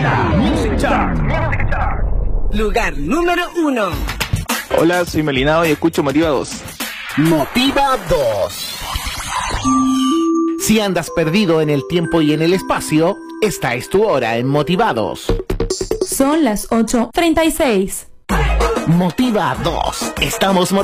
Music Chart. Lugar número 1. Hola, soy Melinao y escucho Motiva 2. Motiva 2. Si andas perdido en el tiempo y en el espacio, esta es tu hora en Motivados. Son las 8:36. Motiva 2. Estamos